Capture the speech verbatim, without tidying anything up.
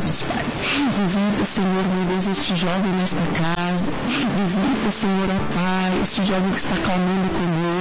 outros, Pai. Visita, Senhor, meu Deus, este jovem nesta casa. Visita, Senhor, ó Pai, este jovem que está clamando conosco.